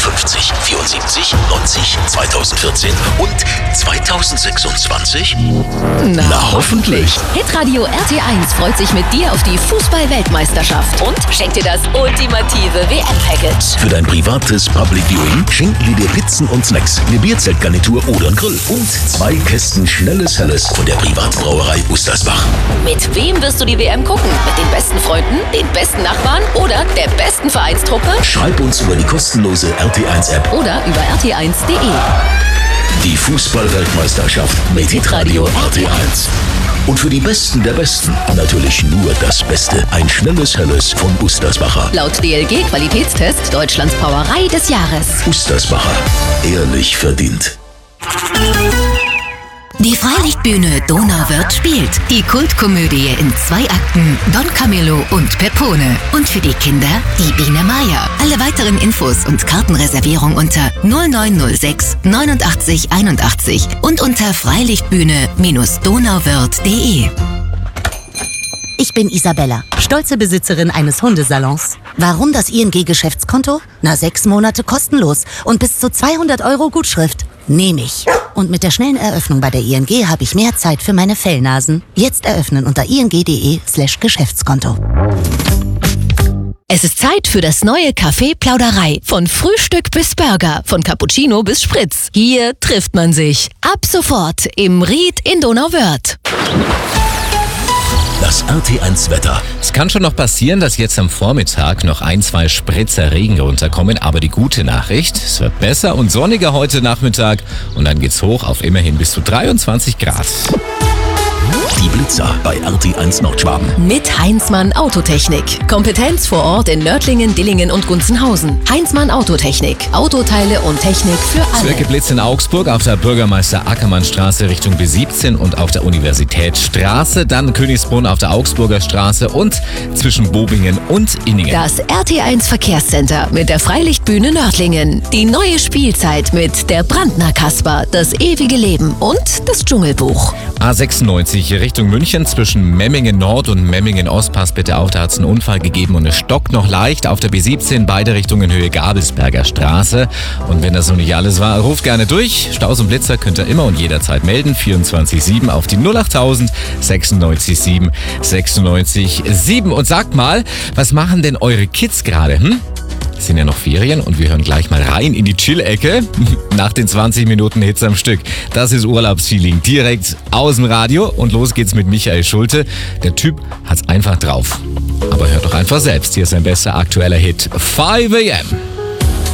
50, 74, 90, 2014 und 2026? Na hoffentlich. Hitradio RT1 freut sich mit dir auf die Fußball-Weltmeisterschaft und schenkt dir das ultimative WM-Package. Für dein privates Public Viewing schenken wir dir Pizzen und Snacks, eine Bierzeltgarnitur oder einen Grill und 2 Kästen schnelles Helles von der Privatbrauerei Ustersbach. Mit wem wirst du die WM gucken? Mit den besten Freunden, den besten Nachbarn oder der besten Vereinstruppe? Schreib uns über die kostenlose RT1-App Oder über rt1.de. Die Fußball-Weltmeisterschaft mit Hitradio RT1. Und für die Besten der Besten natürlich nur das Beste. Ein schnelles Helles von Ustersbacher. Laut DLG-Qualitätstest Deutschlands Brauerei des Jahres. Ustersbacher. Ehrlich verdient. Die Freilichtbühne Donauwörth spielt die Kultkomödie in 2 Akten Don Camillo und Pepone. Und für die Kinder die Biene Maya. Alle weiteren Infos und Kartenreservierung unter 0906 89 81 und unter freilichtbühne-donauwörth.de. Ich bin Isabella, stolze Besitzerin eines Hundesalons. Warum das ING-Geschäftskonto? 6 Monate kostenlos und bis zu 200 € Gutschrift. Nehme ich. Und mit der schnellen Eröffnung bei der ING habe ich mehr Zeit für meine Fellnasen. Jetzt eröffnen unter ing.de/Geschäftskonto. Es ist Zeit für das neue Café Plauderei. Von Frühstück bis Burger, von Cappuccino bis Spritz. Hier trifft man sich. Ab sofort im Ried in Donauwörth. Das RT1-Wetter. Es kann schon noch passieren, dass jetzt am Vormittag noch 1, 2 Spritzer Regen runterkommen, aber die gute Nachricht, es wird besser und sonniger heute Nachmittag und dann geht's hoch auf immerhin bis zu 23 Grad. Die Blitzer bei RT1 Nordschwaben. Mit Heinzmann Autotechnik. Kompetenz vor Ort in Nördlingen, Dillingen und Gunzenhausen. Heinzmann Autotechnik. Autoteile und Technik für alle. Zwecke Blitz in Augsburg auf der Bürgermeister Ackermann-Straße Richtung B17 und auf der Universitätsstraße. Dann Königsbrunn auf der Augsburger Straße und zwischen Bobingen und Inningen. Das RT1 Verkehrscenter mit der Freilichtbühne Nördlingen. Die neue Spielzeit mit der Brandner Kasper, das ewige Leben und das Dschungelbuch. A96 Richtung München zwischen Memmingen Nord und Memmingen Ost. Passt bitte auf, da hat es einen Unfall gegeben und es stockt noch leicht. Auf der B17 beide Richtungen Höhe Gabelsberger Straße. Und wenn das noch nicht alles war, ruft gerne durch. Staus und Blitzer könnt ihr immer und jederzeit melden. 24/7 auf die 08000 96 7 96 7. Und sagt mal, was machen denn eure Kids gerade? Es sind ja noch Ferien und wir hören gleich mal rein in die Chill-Ecke. Nach den 20 Minuten Hits am Stück. Das ist Urlaubsfeeling direkt aus dem Radio und los geht's mit Michael Schulte. Der Typ hat's einfach drauf. Aber hört doch einfach selbst. Hier ist sein bester aktueller Hit. 5 AM.